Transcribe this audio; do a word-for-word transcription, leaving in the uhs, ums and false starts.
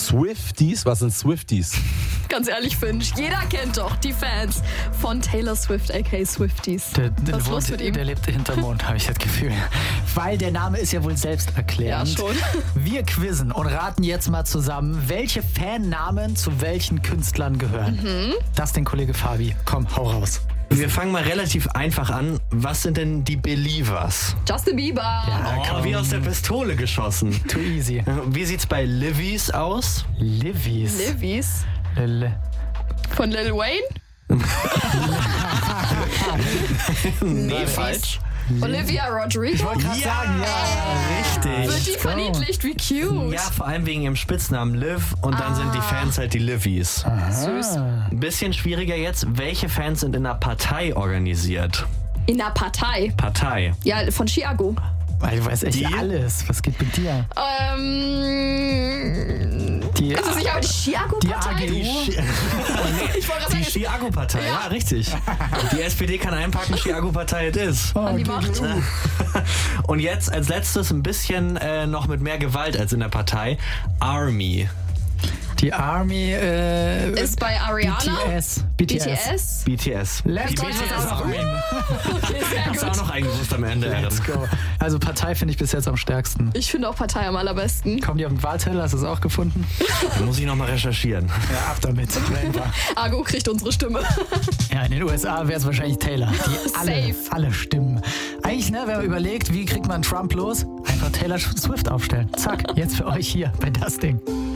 Swifties? Was sind Swifties? Ganz ehrlich, Finch, jeder kennt doch die Fans von Taylor Swift, aka Swifties. Der, der, Was ist los mit ihm? Der lebt hinterm Mond, habe ich das Gefühl. Weil der Name ist ja wohl selbst erklärend. Ja, schon. Wir quizzen und raten jetzt mal zusammen, welche Fannamen zu welchen Künstlern gehören. Mhm. Das den Kollege Fabi. Komm, hau raus. Wir fangen mal relativ einfach an. Was sind denn die Believers? Justin Bieber. Ja, Oh, wie aus der Pistole geschossen. Too easy. Wie sieht's bei Livies aus? Livies. Livies. Lil- Von Lil Wayne. Nee, falsch. Olivia Rodrigo. Ich wollte gerade sagen, ja, richtig. Wird die verniedlicht, wie cute. Ja, vor allem wegen ihrem Spitznamen Liv und dann sind die Fans halt die Livies. Süß. Ein bisschen schwieriger jetzt. Welche Fans sind in einer Partei organisiert? In der Partei. Partei. Ja, von Chiago. Weil du weißt echt Die? alles. Was geht mit dir? Ähm. Die, Ist das nicht aber die die Chiago-Partei? A G U? Ich wollte gerade Die sagen, Chiago-Partei, ja. richtig. Die S P D kann einpacken, Chiago-Partei es ist. an die Macht. Und jetzt als letztes ein bisschen äh, noch mit mehr Gewalt als in der Partei. Army. Die Army äh, Ist bei Ariana. B T S. B T S. B T S. B T S. Let's Die go. B T S ist auch, Okay, sehr hast du auch gut. noch eingewusst am Ende. Let's go. Also Partei finde ich bis jetzt am stärksten. Ich finde auch Partei am allerbesten. Kommen die auf den Wahlteller? Hast du es auch gefunden? Da muss ich noch mal recherchieren. Ja, ab damit. Argo kriegt unsere Stimme. Ja, in den U S A wäre es wahrscheinlich Taylor. Die alle, Safe. alle Stimmen. Eigentlich, ne, wenn man überlegt, wie kriegt man Trump los? Einfach Taylor Swift aufstellen. Zack, jetzt für euch hier bei Das Ding.